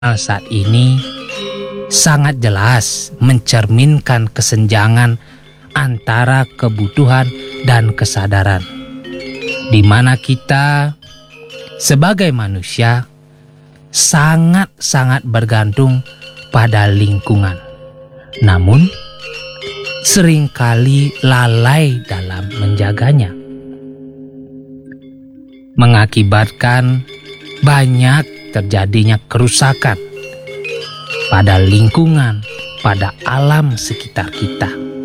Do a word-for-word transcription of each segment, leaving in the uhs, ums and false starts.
saat ini sangat jelas mencerminkan kesenjangan antara kebutuhan dan kesadaran, di mana kita sebagai manusia sangat-sangat bergantung pada lingkungan, namun seringkali lalai dalam menjaganya, mengakibatkan banyak terjadinya kerusakan pada lingkungan, pada alam sekitar kita,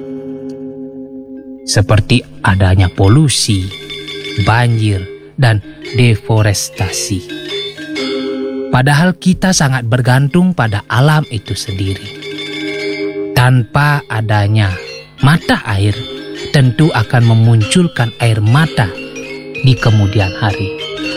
seperti adanya polusi, banjir, dan deforestasi. Padahal kita sangat bergantung pada alam itu sendiri. Tanpa adanya mata air, tentu akan memunculkan air mata di kemudian hari.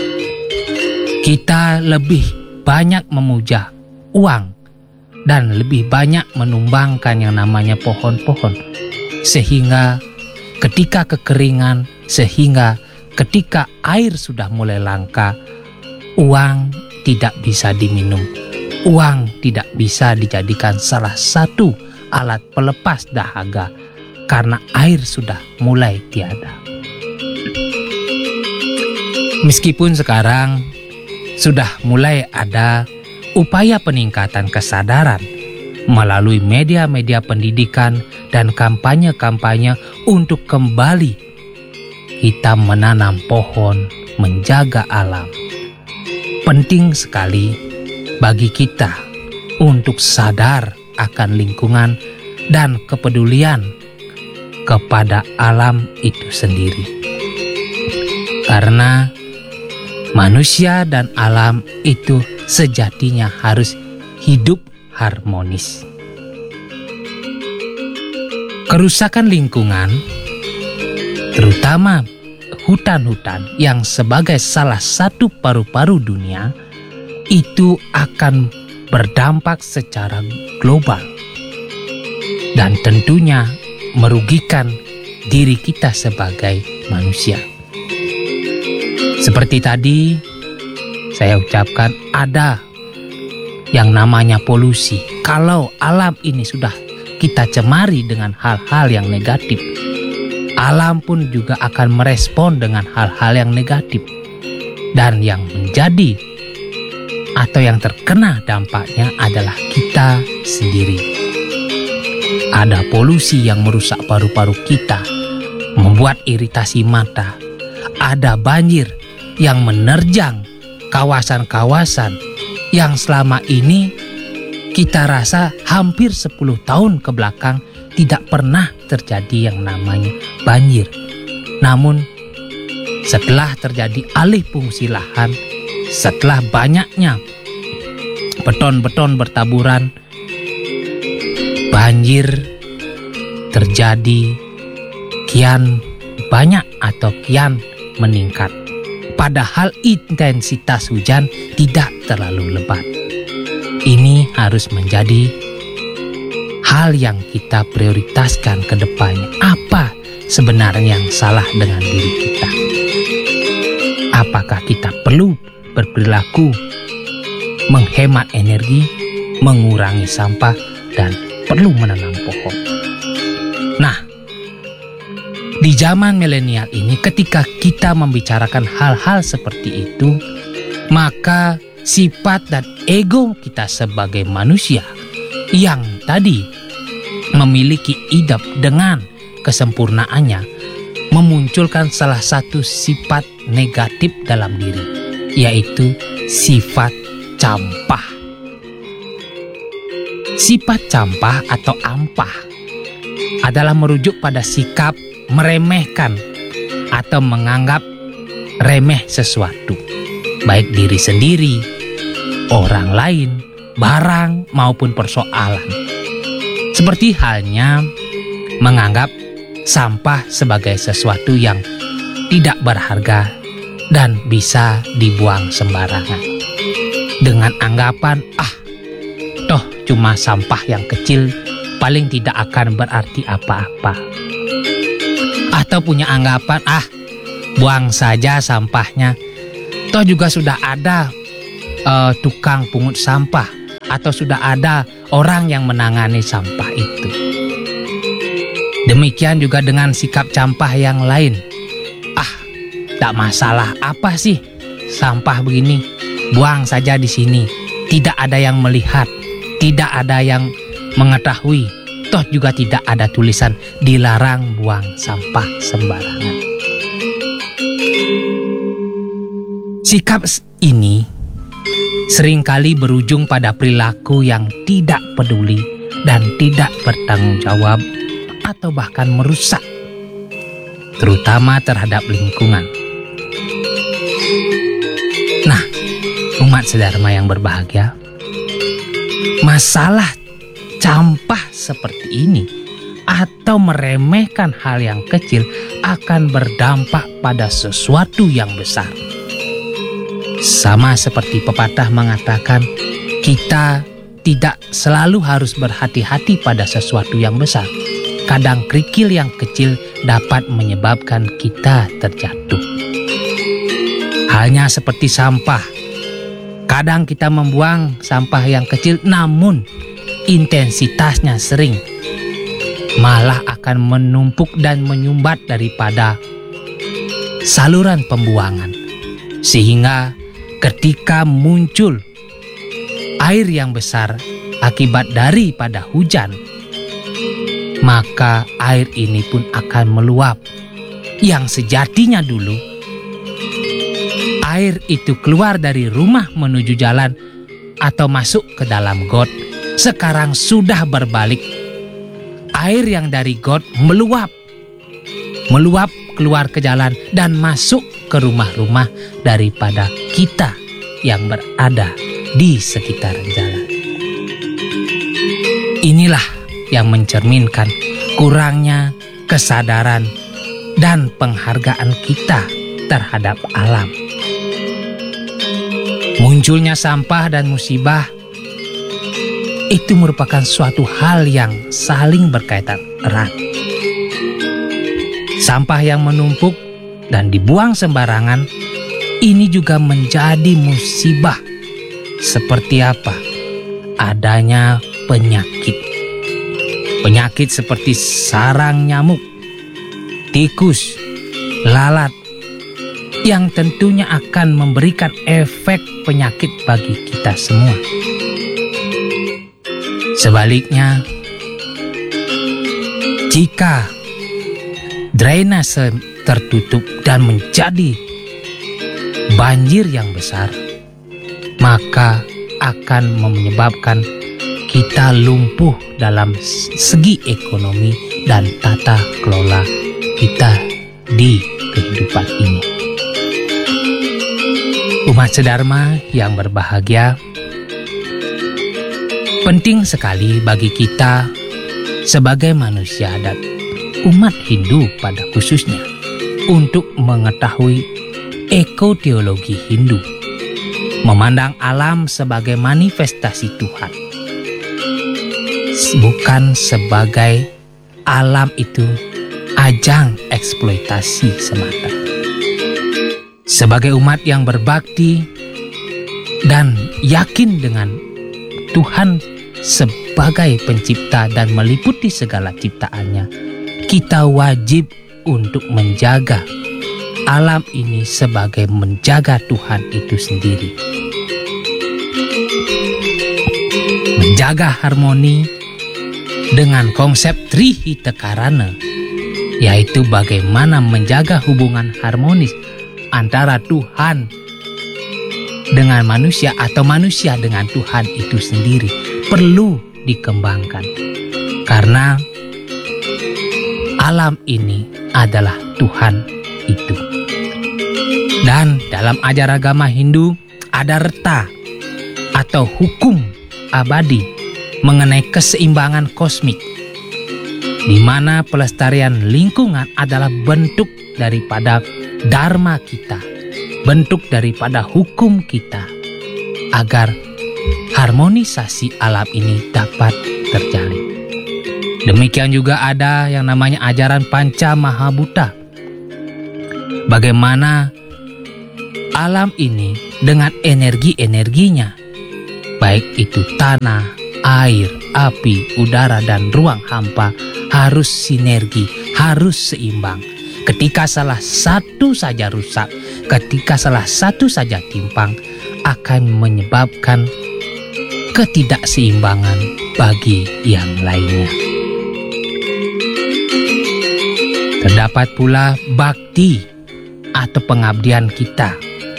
Kita lebih banyak memuja uang dan lebih banyak menumbangkan yang namanya pohon-pohon, sehingga ketika kekeringan, sehingga ketika air sudah mulai langka, uang tidak bisa diminum. Uang tidak bisa dijadikan salah satu alat pelepas dahaga karena air sudah mulai tiada. Meskipun sekarang sudah mulai ada upaya peningkatan kesadaran melalui media-media pendidikan dan kampanye-kampanye untuk kembali kita menanam pohon, menjaga alam. Penting sekali bagi kita untuk sadar akan lingkungan dan kepedulian kepada alam itu sendiri. Karena manusia dan alam itu sejatinya harus hidup harmonis. Kerusakan lingkungan, terutama hutan-hutan yang sebagai salah satu paru-paru dunia, itu akan berdampak secara global dan tentunya merugikan diri kita sebagai manusia. Seperti tadi saya ucapkan, ada yang namanya polusi. Kalau alam ini sudah kita cemari dengan hal-hal yang negatif, alam pun juga akan merespon dengan hal-hal yang negatif. Dan yang menjadi atau yang terkena dampaknya adalah kita sendiri. Ada polusi yang merusak paru-paru kita, membuat iritasi mata. Ada banjir yang menerjang kawasan-kawasan yang selama ini kita rasa hampir sepuluh tahun ke belakang tidak pernah terjadi yang namanya banjir. Namun setelah terjadi alih fungsi lahan, setelah banyaknya beton-beton bertaburan, banjir terjadi kian banyak atau kian meningkat. Padahal intensitas hujan tidak terlalu lebat. Ini harus menjadi hal yang kita prioritaskan ke depannya. Apa sebenarnya yang salah dengan diri kita? Apakah kita perlu berperilaku menghemat energi, mengurangi sampah, dan perlu menanam pohon? Nah, di zaman milenial ini, ketika kita membicarakan hal-hal seperti itu, maka sifat dan ego kita sebagai manusia yang tadi memiliki idap dengan kesempurnaannya memunculkan salah satu sifat negatif dalam diri, yaitu sifat campah. Sifat campah atau ampah adalah merujuk pada sikap meremehkan atau menganggap remeh sesuatu, baik diri sendiri, orang lain, barang maupun persoalan. Seperti halnya menganggap sampah sebagai sesuatu yang tidak berharga dan bisa dibuang sembarangan, dengan anggapan, ah, toh cuma sampah yang kecil, paling tidak akan berarti apa-apa. Atau punya anggapan, ah, buang saja sampahnya, toh juga sudah ada uh, tukang pungut sampah, atau sudah ada orang yang menangani sampah itu. Demikian juga dengan sikap sampah yang lain. Ah, tak masalah, apa sih sampah begini? Buang saja di sini. Tidak ada yang melihat, tidak ada yang mengetahui. Toh juga tidak ada tulisan dilarang buang sampah sembarangan. Sikap ini seringkali berujung pada perilaku yang tidak peduli dan tidak bertanggung jawab atau bahkan merusak, terutama terhadap lingkungan. Nah, umat sedharma yang berbahagia, masalah sampah seperti ini atau meremehkan hal yang kecil akan berdampak pada sesuatu yang besar. Sama seperti pepatah mengatakan, kita tidak selalu harus berhati-hati pada sesuatu yang besar. Kadang kerikil yang kecil dapat menyebabkan kita terjatuh. Halnya seperti sampah. Kadang kita membuang sampah yang kecil, namun intensitasnya sering malah akan menumpuk dan menyumbat daripada saluran pembuangan. Sehingga ketika muncul air yang besar akibat daripada hujan, maka air ini pun akan meluap. Yang sejatinya dulu air itu keluar dari rumah menuju jalan atau masuk ke dalam got, sekarang sudah berbalik. Air yang dari got meluap, meluap keluar ke jalan dan masuk ke rumah-rumah daripada kita yang berada di sekitar jalan. Inilah yang mencerminkan kurangnya kesadaran dan penghargaan kita terhadap alam. Munculnya sampah dan musibah itu merupakan suatu hal yang saling berkaitan erat. Sampah yang menumpuk dan dibuang sembarangan ini juga menjadi musibah. Seperti apa? Adanya penyakit. Penyakit seperti sarang nyamuk, tikus, lalat, yang tentunya akan memberikan efek penyakit bagi kita semua. Sebaliknya, jika drainase tertutup dan menjadi banjir yang besar, maka akan menyebabkan kita lumpuh dalam segi ekonomi dan tata kelola kita di kehidupan ini. Umat sedharma yang berbahagia, penting sekali bagi kita sebagai manusia dan umat Hindu pada khususnya untuk mengetahui ekoteologi Hindu, memandang alam sebagai manifestasi Tuhan, bukan sebagai alam itu ajang eksploitasi semata. Sebagai umat yang berbakti dan yakin dengan Tuhan sebagai pencipta dan meliputi segala ciptaannya, kita wajib untuk menjaga alam ini sebagai menjaga Tuhan itu sendiri. Menjaga harmoni dengan konsep Trihitakarana, yaitu bagaimana menjaga hubungan harmonis antara Tuhan dengan manusia atau manusia dengan Tuhan itu sendiri, perlu dikembangkan. Karena alam ini adalah Tuhan itu. Dan dalam ajaran agama Hindu ada reta atau hukum abadi mengenai keseimbangan kosmik, di mana pelestarian lingkungan adalah bentuk daripada dharma kita, bentuk daripada hukum kita, agar harmonisasi alam ini dapat terjalin. Demikian juga ada yang namanya ajaran Panca Mahabhuta, bagaimana alam ini dengan energi-energinya, baik itu tanah, air, api, udara, dan ruang hampa, harus sinergi, harus seimbang. Ketika salah satu saja rusak, ketika salah satu saja timpang, akan menyebabkan ketidakseimbangan bagi yang lainnya. Terdapat pula bakti atau pengabdian kita.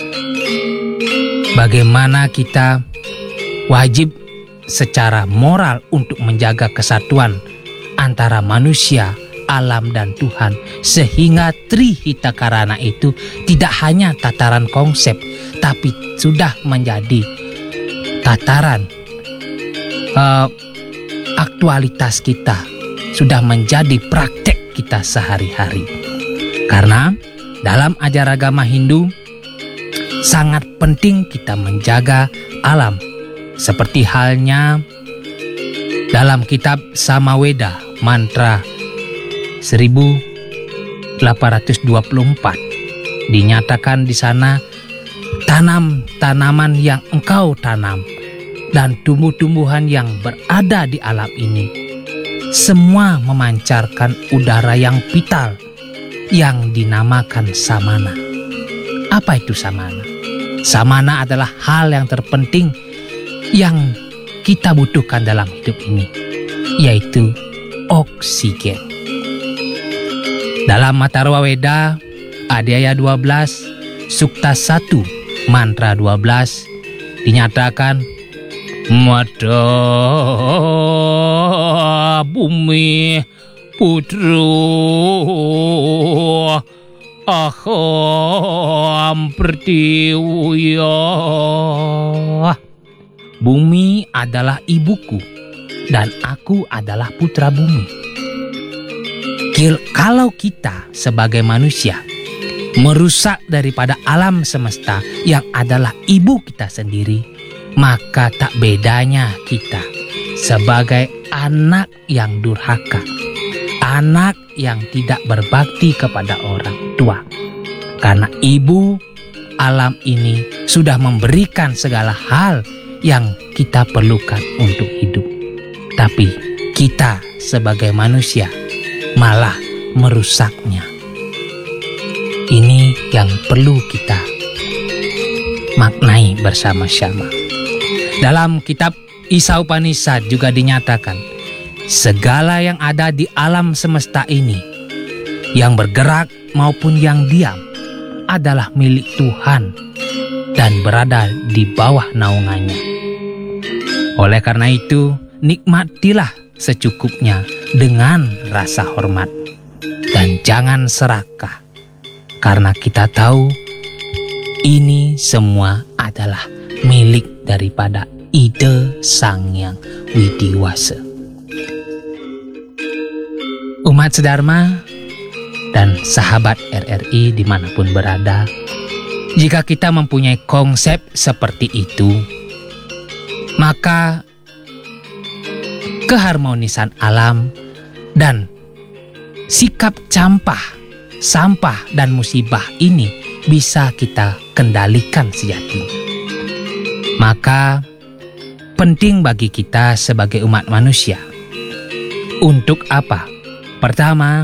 Bagaimana kita wajib secara moral untuk menjaga kesatuan antara manusia, alam, dan Tuhan, sehingga Trihita Karana itu tidak hanya tataran konsep, tapi sudah menjadi tataran uh, aktualitas kita, sudah menjadi praktek kita sehari-hari. Karena dalam ajaran agama Hindu sangat penting kita menjaga alam, seperti halnya dalam kitab Samaweda mantra seribu delapan ratus dua puluh empat dinyatakan di sana, tanam tanaman yang engkau tanam dan tumbuh-tumbuhan yang berada di alam ini semua memancarkan udara yang vital yang dinamakan samana. Apa itu samana? Samana adalah hal yang terpenting yang kita butuhkan dalam hidup ini, yaitu oksigen. Dalam Atharva Weda, Adhyaya dua belas, Sukta satu, mantra dua belas, dinyatakan, Mada bumi putru aham pertiwya. Bumi adalah ibuku dan aku adalah putra bumi. Kalau kita sebagai manusia merusak daripada alam semesta yang adalah ibu kita sendiri, maka tak bedanya kita sebagai anak yang durhaka, anak yang tidak berbakti kepada orang tua. Karena ibu alam ini sudah memberikan segala hal yang kita perlukan untuk hidup. Tapi kita sebagai manusia malah merusaknya. Ini yang perlu kita maknai bersama-sama. Dalam kitab Isa Upanishad juga dinyatakan, segala yang ada di alam semesta ini, yang bergerak maupun yang diam, adalah milik Tuhan dan berada di bawah naungannya. Oleh karena itu, nikmatilah secukupnya dengan rasa hormat dan jangan serakah, karena kita tahu ini semua adalah milik daripada ide Sang Hyang Widiwasa. Umat sedharma dan sahabat R R I dimanapun berada, jika kita mempunyai konsep seperti itu, maka keharmonisan alam dan sikap campah, sampah dan musibah ini bisa kita kendalikan sejatinya. Maka penting bagi kita sebagai umat manusia untuk apa? Pertama,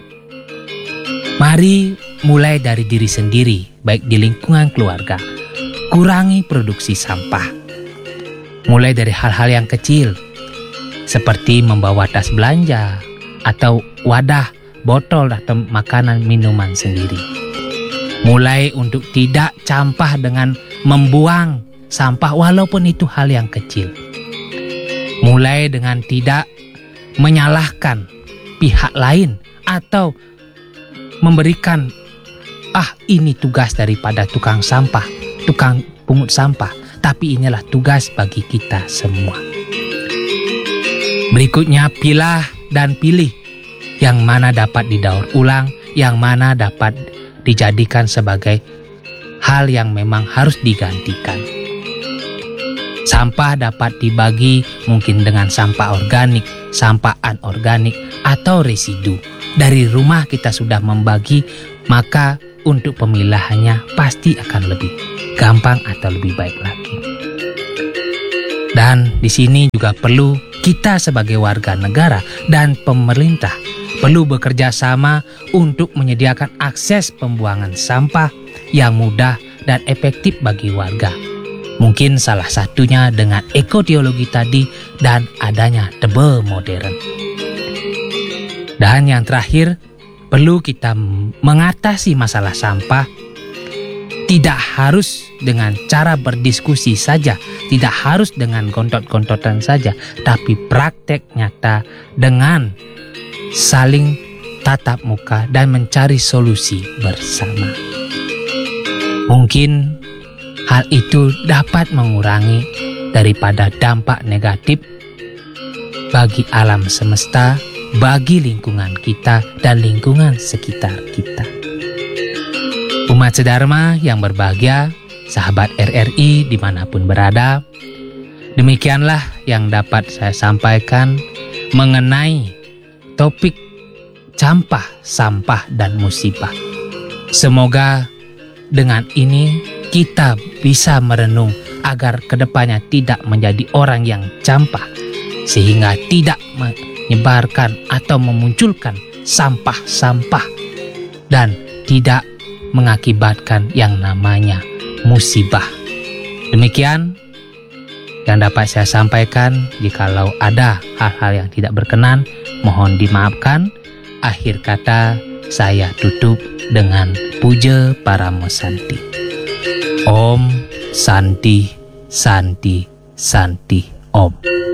mari mulai dari diri sendiri, baik di lingkungan keluarga. Kurangi produksi sampah. Mulai dari hal-hal yang kecil, seperti membawa tas belanja atau wadah, botol atau makanan minuman sendiri. Mulai untuk tidak campah dengan membuang sampah walaupun itu hal yang kecil. Mulai dengan tidak menyalahkan pihak lain atau memberikan, ah ini tugas daripada tukang sampah, tukang pungut sampah, tapi inilah tugas bagi kita semua. Berikutnya, pilah dan pilih yang mana dapat didaur ulang, yang mana dapat dijadikan sebagai hal yang memang harus digantikan. Sampah dapat dibagi mungkin dengan sampah organik, sampah anorganik, atau residu. Dari rumah kita sudah membagi, maka untuk pemilahannya pasti akan lebih gampang atau lebih baik lagi. Dan di sini juga perlu kita sebagai warga negara dan pemerintah perlu bekerja sama untuk menyediakan akses pembuangan sampah yang mudah dan efektif bagi warga. Mungkin salah satunya dengan ekoteologi tadi dan adanya tebel modern. Dan yang terakhir, perlu kita mengatasi masalah sampah tidak harus dengan cara berdiskusi saja, tidak harus dengan gontot-gontotan saja, tapi praktek nyata dengan saling tatap muka dan mencari solusi bersama. Mungkin hal itu dapat mengurangi daripada dampak negatif bagi alam semesta, bagi lingkungan kita dan lingkungan sekitar kita. Umat sedharma yang berbahagia, sahabat R R I dimanapun berada, demikianlah yang dapat saya sampaikan mengenai topik campak, sampah, dan musibah. Semoga dengan ini kita bisa merenung agar kedepannya tidak menjadi orang yang campak, sehingga tidak menyebarkan atau memunculkan sampah-sampah dan tidak mengakibatkan yang namanya musibah. Demikian yang dapat saya sampaikan. Jikalau ada hal-hal yang tidak berkenan, mohon dimaafkan. Akhir kata saya tutup dengan puja Paramo Santi. Om Santi Santi Santi Om.